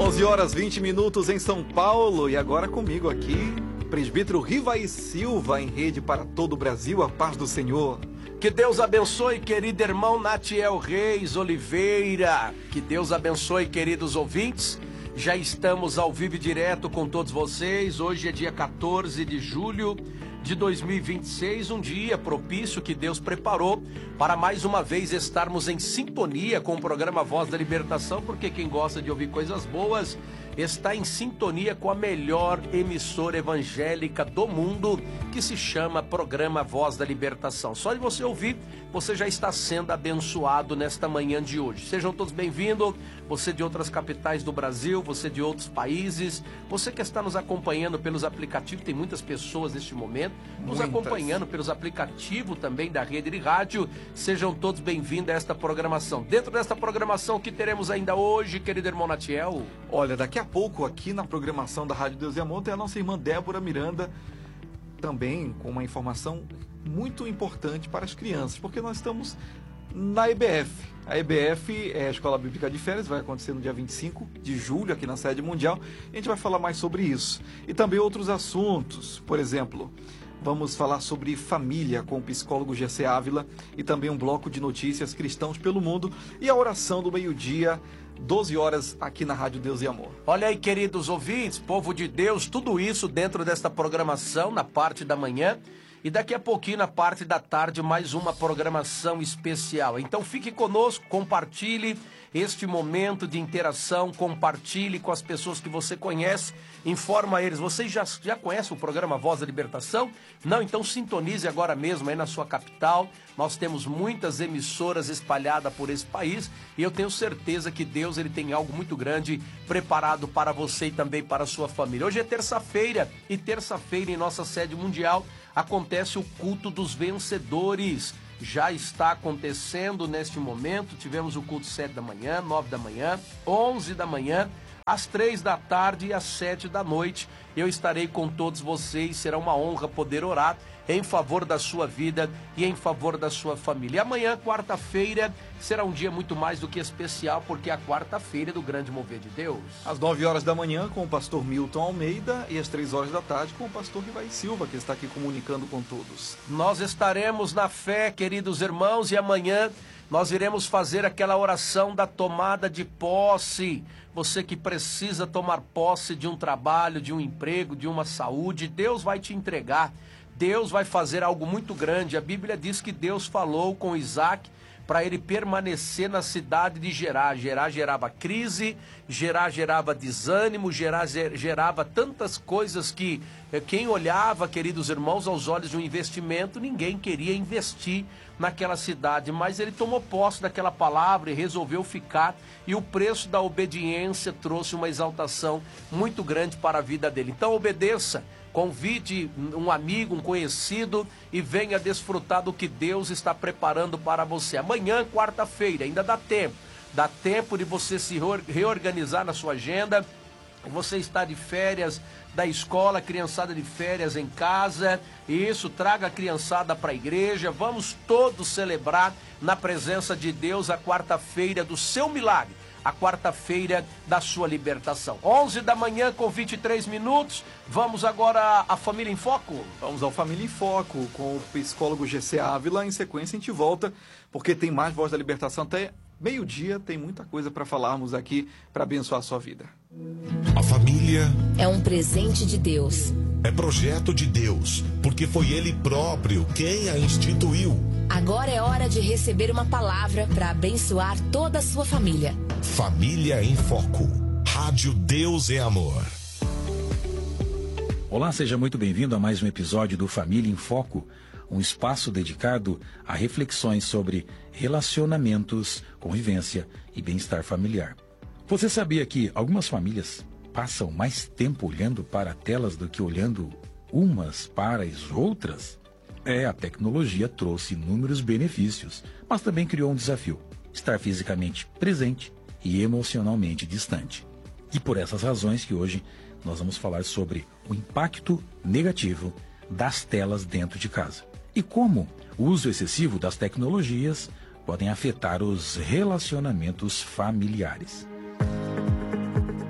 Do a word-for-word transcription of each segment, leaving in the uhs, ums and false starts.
onze horas e vinte minutos em São Paulo. E agora comigo aqui, presbítero Rivaí Silva, em rede para todo o Brasil. A paz do Senhor. Que Deus abençoe, querido irmão Natiel Reis Oliveira. Que Deus abençoe, queridos ouvintes. Já estamos ao vivo e direto com todos vocês. Hoje é dia quatorze de julho de dois mil e vinte e seis, um dia propício que Deus preparou para mais uma vez estarmos em sintonia com o programa Voz da Libertação, porque quem gosta de ouvir coisas boas está em sintonia com a melhor emissora evangélica do mundo, que se chama Programa Voz da Libertação. Só de você ouvir, você já está sendo abençoado nesta manhã de hoje. Sejam todos bem-vindos, você de outras capitais do Brasil, você de outros países, você que está nos acompanhando pelos aplicativos, tem muitas pessoas neste momento, nos Muitas. acompanhando pelos aplicativos também da rede de rádio. Sejam todos bem-vindos a esta programação. Dentro desta programação, o que teremos ainda hoje, querido irmão Natiel? Olha, daqui a pouco aqui na programação da Rádio Deus e Amor tem a nossa irmã Débora Miranda, também com uma informação muito importante para as crianças, porque nós estamos na E B F. A E B F é a Escola Bíblica de Férias, vai acontecer no dia vinte e cinco de julho aqui na sede mundial. A gente vai falar mais sobre isso. E também outros assuntos, por exemplo, vamos falar sobre família com o psicólogo G C Ávila e também um bloco de notícias cristãos pelo mundo e a oração do meio-dia, doze horas aqui na Rádio Deus e Amor. Olha aí, queridos ouvintes, povo de Deus, tudo isso dentro desta programação na parte da manhã. E daqui a pouquinho, na parte da tarde, mais uma programação especial. Então fique conosco, compartilhe este momento de interação, compartilhe com as pessoas que você conhece, informa eles. Vocês já, já conhecem o programa Voz da Libertação? Não? Então sintonize agora mesmo aí na sua capital. Nós temos muitas emissoras espalhadas por esse país e eu tenho certeza que Deus ele tem algo muito grande preparado para você e também para a sua família. Hoje é terça-feira e terça-feira em nossa sede mundial acontece o culto dos vencedores. Já está acontecendo neste momento. Tivemos o culto sete da manhã, nove da manhã, onze da manhã, às três da tarde e às sete da noite. Eu estarei com todos vocês. Será uma honra poder orar em favor da sua vida e em favor da sua família. E amanhã, quarta-feira, será um dia muito mais do que especial, porque é a quarta-feira do grande mover de Deus. Às nove horas da manhã com o pastor Milton Almeida e às três horas da tarde com o pastor Rivaí Silva, que está aqui comunicando com todos. Nós estaremos na fé, queridos irmãos, e amanhã nós iremos fazer aquela oração da tomada de posse. Você que precisa tomar posse de um trabalho, de um emprego, de uma saúde, Deus vai te entregar. Deus vai fazer algo muito grande. A Bíblia diz que Deus falou com Isaac para ele permanecer na cidade de Gerar. Gerar gerava crise, Gerar gerava desânimo, Gerar gerava tantas coisas que quem olhava, queridos irmãos, aos olhos de um investimento, ninguém queria investir naquela cidade. Mas ele tomou posse daquela palavra e resolveu ficar. E o preço da obediência trouxe uma exaltação muito grande para a vida dele. Então obedeça. Convide um amigo, um conhecido e venha desfrutar do que Deus está preparando para você. Amanhã, quarta-feira, ainda dá tempo. Dá tempo de você se reorganizar na sua agenda. Você está de férias da escola, criançada de férias em casa. Isso, traga a criançada para a igreja. Vamos todos celebrar na presença de Deus a quarta-feira do seu milagre. A quarta-feira da sua libertação. onze da manhã com vinte e três minutos. Vamos agora à Família em Foco? Vamos ao Família em Foco com o psicólogo G C Ávila. Em sequência a gente volta, porque tem mais Voz da Libertação até meio-dia. Tem muita coisa para falarmos aqui para abençoar a sua vida. A família é um presente de Deus. É projeto de Deus, porque foi Ele próprio quem a instituiu. Agora é hora de receber uma palavra para abençoar toda a sua família. Família em Foco. Rádio Deus é Amor. Olá, seja muito bem-vindo a mais um episódio do Família em Foco, um espaço dedicado a reflexões sobre relacionamentos, convivência e bem-estar familiar. Você sabia que algumas famílias passam mais tempo olhando para telas do que olhando umas para as outras? É, a tecnologia trouxe inúmeros benefícios, mas também criou um desafio: estar fisicamente presente e emocionalmente distante. E por essas razões que hoje nós vamos falar sobre o impacto negativo das telas dentro de casa e como o uso excessivo das tecnologias podem afetar os relacionamentos familiares.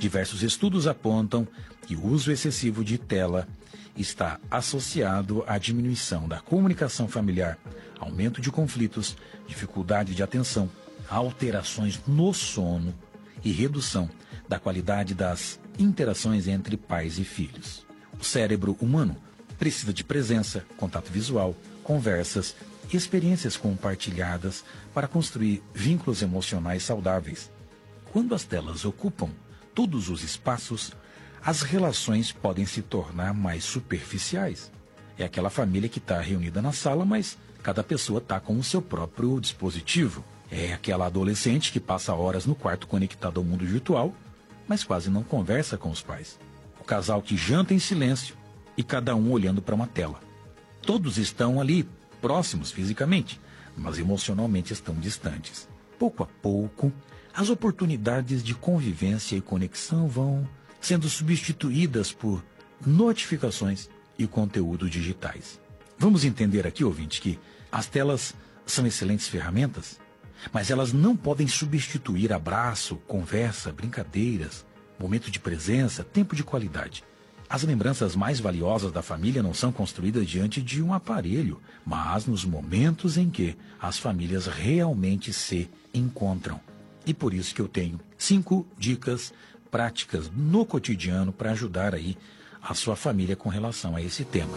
Diversos estudos apontam que o uso excessivo de tela está associado à diminuição da comunicação familiar, aumento de conflitos, dificuldade de atenção, alterações no sono e redução da qualidade das interações entre pais e filhos. O cérebro humano precisa de presença, contato visual, conversas, experiências compartilhadas para construir vínculos emocionais saudáveis. Quando as telas ocupam todos os espaços, as relações podem se tornar mais superficiais. É aquela família que está reunida na sala, mas cada pessoa está com o seu próprio dispositivo. É aquela adolescente que passa horas no quarto conectado ao mundo virtual, mas quase não conversa com os pais. O casal que janta em silêncio e cada um olhando para uma tela. Todos estão ali, próximos fisicamente, mas emocionalmente estão distantes. Pouco a pouco, as oportunidades de convivência e conexão vão sendo substituídas por notificações e conteúdo digitais. Vamos entender aqui, ouvinte, que as telas são excelentes ferramentas, mas elas não podem substituir abraço, conversa, brincadeiras, momento de presença, tempo de qualidade. As lembranças mais valiosas da família não são construídas diante de um aparelho, mas nos momentos em que as famílias realmente se encontram. E por isso que eu tenho cinco dicas práticas no cotidiano para ajudar aí a sua família com relação a esse tema.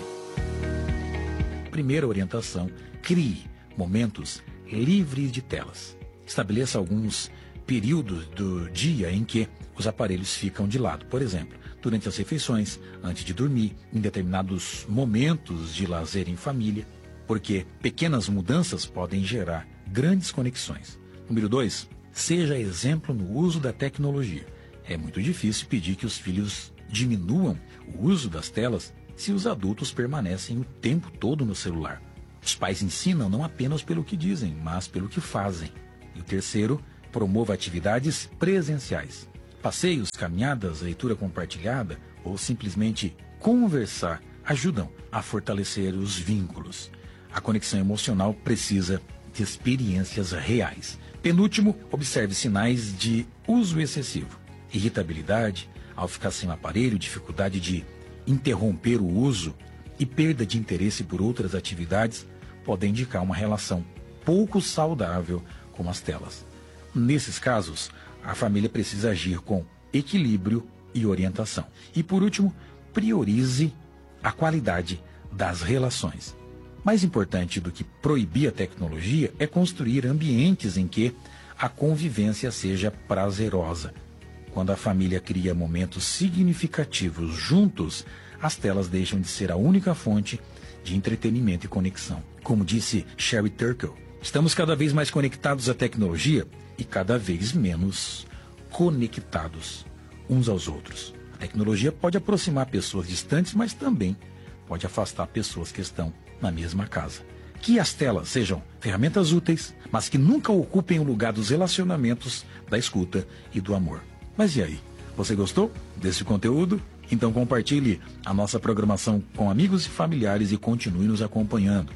Primeira orientação: crie momentos livres de telas. Estabeleça alguns períodos do dia em que os aparelhos ficam de lado. Por exemplo, durante as refeições, antes de dormir, em determinados momentos de lazer em família, porque pequenas mudanças podem gerar grandes conexões. Número dois, seja exemplo no uso da tecnologia. É muito difícil pedir que os filhos diminuam o uso das telas se os adultos permanecem o tempo todo no celular. Os pais ensinam não apenas pelo que dizem, mas pelo que fazem. E o terceiro, promova atividades presenciais. Passeios, caminhadas, leitura compartilhada ou simplesmente conversar ajudam a fortalecer os vínculos. A conexão emocional precisa de experiências reais. Penúltimo, observe sinais de uso excessivo. Irritabilidade, ao ficar sem o aparelho, dificuldade de interromper o uso e perda de interesse por outras atividades podem indicar uma relação pouco saudável com as telas. Nesses casos, a família precisa agir com equilíbrio e orientação. E por último, priorize a qualidade das relações. Mais importante do que proibir a tecnologia é construir ambientes em que a convivência seja prazerosa. Quando a família cria momentos significativos juntos, as telas deixam de ser a única fonte de entretenimento e conexão. Como disse Sherry Turkle, estamos cada vez mais conectados à tecnologia e cada vez menos conectados uns aos outros. A tecnologia pode aproximar pessoas distantes, mas também pode afastar pessoas que estão na mesma casa. Que as telas sejam ferramentas úteis, mas que nunca ocupem o lugar dos relacionamentos, da escuta e do amor. Mas e aí? Você gostou desse conteúdo? Então compartilhe a nossa programação com amigos e familiares e continue nos acompanhando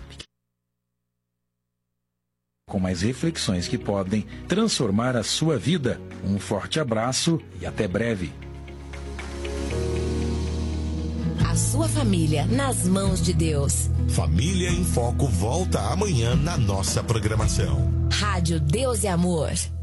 com mais reflexões que podem transformar a sua vida. Um forte abraço e até breve. A sua família nas mãos de Deus. Família em Foco volta amanhã na nossa programação. Rádio Deus e Amor.